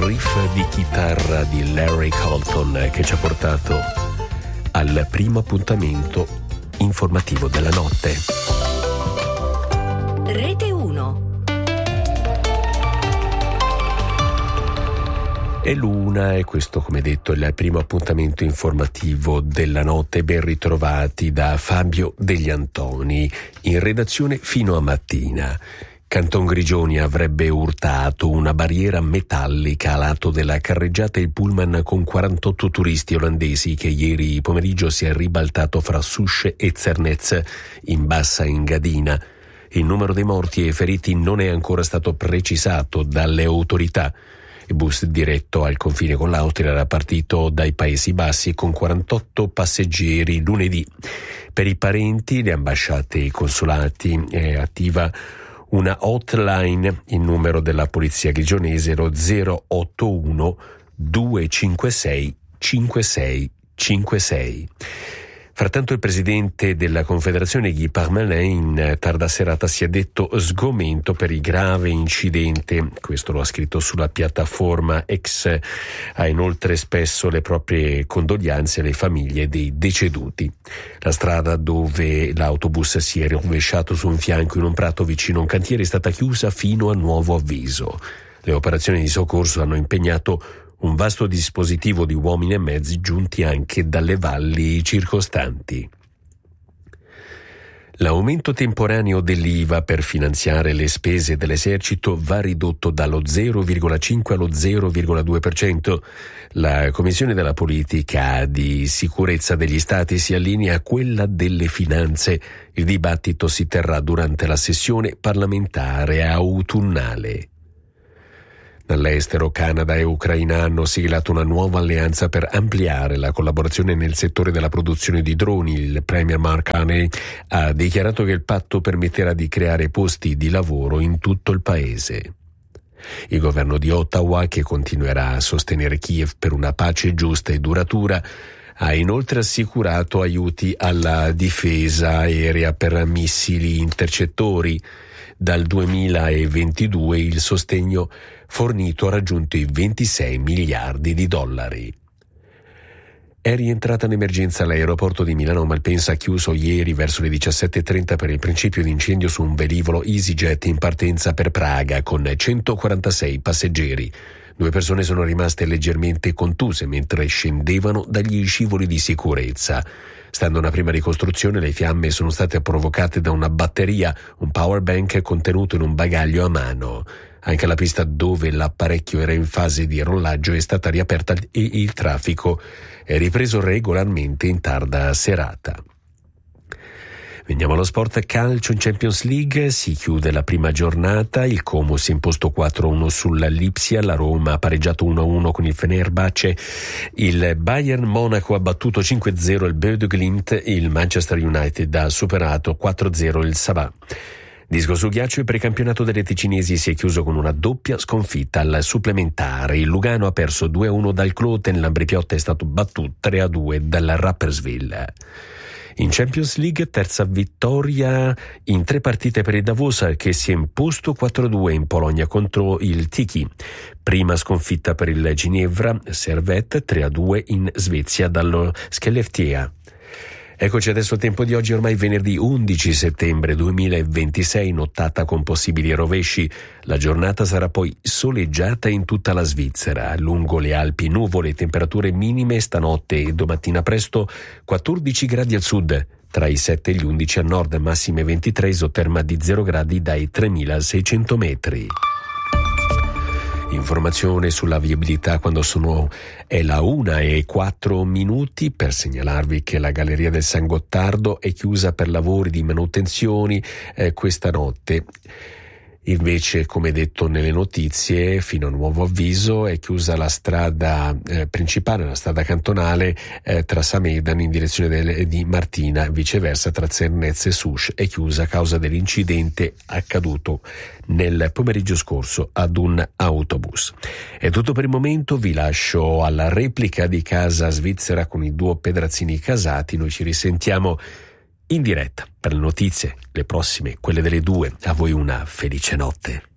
riff di chitarra di Larry Colton che ci ha portato al primo appuntamento informativo della notte. Rete 1. È l'una e questo, come detto, è il primo appuntamento informativo della notte. Ben ritrovati da Fabio Degli Antoni, in redazione fino a mattina. Canton Grigioni avrebbe urtato una barriera metallica a lato della carreggiata il pullman con 48 turisti olandesi che ieri pomeriggio si è ribaltato fra Souche e Zernez in Bassa Engadina. Il numero dei morti e feriti non è ancora stato precisato dalle autorità. Il bus diretto al confine con l'Austria era partito dai Paesi Bassi con 48 passeggeri lunedì. Per i parenti, le ambasciate e i consolati è attiva una hotline, il numero della polizia grigionese lo 081 256 5656. Frattanto il presidente della Confederazione Guy Parmelin in tarda serata si è detto sgomento per il grave incidente. Questo lo ha scritto sulla piattaforma X. Ha inoltre espresso le proprie condoglianze alle famiglie dei deceduti. La strada dove l'autobus si è rovesciato su un fianco in un prato vicino a un cantiere è stata chiusa fino a nuovo avviso. Le operazioni di soccorso hanno impegnato un vasto dispositivo di uomini e mezzi giunti anche dalle valli circostanti. L'aumento temporaneo dell'IVA per finanziare le spese dell'esercito va ridotto dallo 0,5 allo 0,2%. La Commissione della Politica di Sicurezza degli Stati si allinea a quella delle finanze. Il dibattito si terrà durante la sessione parlamentare autunnale. Dall'estero, Canada e Ucraina hanno siglato una nuova alleanza per ampliare la collaborazione nel settore della produzione di droni. Il premier Mark Carney ha dichiarato che il patto permetterà di creare posti di lavoro in tutto il paese. Il governo di Ottawa, che continuerà a sostenere Kiev per una pace giusta e duratura, ha inoltre assicurato aiuti alla difesa aerea per missili intercettori. Dal 2022 il sostegno fornito ha raggiunto i 26 miliardi di dollari. È rientrata in emergenza l'aeroporto di Milano Malpensa, chiuso ieri verso le 17:30 per il principio di incendio su un velivolo EasyJet in partenza per Praga con 146 passeggeri. 2 persone sono rimaste leggermente contuse mentre scendevano dagli scivoli di sicurezza. Stando a una prima ricostruzione, le fiamme sono state provocate da una batteria, un power bank contenuto in un bagaglio a mano. Anche la pista dove l'apparecchio era in fase di rollaggio è stata riaperta e il traffico è ripreso regolarmente in tarda serata. Veniamo allo sport calcio. In Champions League si chiude la prima giornata, il Como si è imposto 4-1 sulla Lipsia, la Roma ha pareggiato 1-1 con il Fenerbahce, il Bayern Monaco ha battuto 5-0 il Bode Glimt, il Manchester United ha superato 4-0 il Sabah. Disco su ghiaccio, il precampionato delle ticinesi si è chiuso con una doppia sconfitta al supplementare. Il Lugano ha perso 2-1 dal Kloten, l'Ambrì-Piotta è stato battuto 3-2 dalla Rapperswil. In Champions League, terza vittoria in 3 partite per il Davos, che si è imposto 4-2 in Polonia contro il Tiki. Prima sconfitta per il Ginevra Servette, 3-2 in Svezia dallo Skellefteå. Eccoci adesso al tempo di oggi, ormai venerdì 11 settembre 2026, nottata con possibili rovesci. La giornata sarà poi soleggiata in tutta la Svizzera. Lungo le Alpi nuvole, temperature minime stanotte e domattina presto 14 gradi al sud, tra i 7 e gli 11 a nord, massime 23, isoterma di 0 gradi dai 3600 metri. Informazione sulla viabilità quando è la 1:04 per segnalarvi che la Galleria del San Gottardo è chiusa per lavori di manutenzioni questa notte. Invece, come detto nelle notizie, fino a nuovo avviso è chiusa la strada principale, la strada cantonale tra Samedan in direzione di Martina, viceversa tra Zernez e Souche è chiusa a causa dell'incidente accaduto nel pomeriggio scorso ad un autobus. È tutto per il momento, vi lascio alla replica di Casa Svizzera con i duo Pedrazzini Casati. Noi ci risentiamo in diretta per le notizie, le prossime, quelle delle 2. A voi una felice notte.